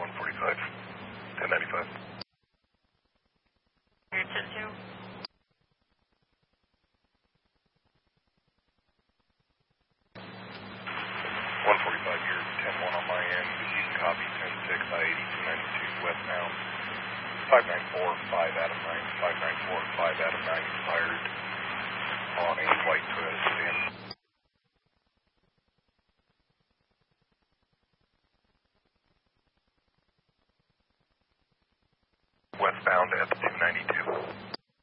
145, 1095. Here, 10-2. 145 here, 10-1 on my end. If you can copy 10-6, I-80, 292 westbound. 594, 5 Adam 9, 594, 5 Adam 9 expired on a white Toyota sedan. Westbound at 292.